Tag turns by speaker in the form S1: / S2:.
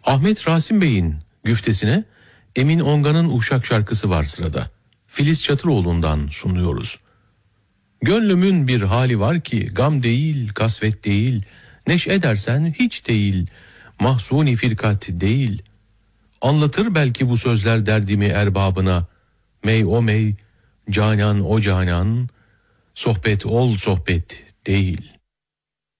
S1: Ahmet Rasim Bey'in güftesine Emin Ongan'ın Uşak şarkısı var sırada. Filiz Çatıroğlu'ndan sunuyoruz. Gönlümün bir hali var ki gam değil, kasvet değil, neşe dersen hiç değil, mahzuni firkat değil. Anlatır belki bu sözler derdimi erbabına, mey o mey, canan o canan, sohbet ol sohbet değil.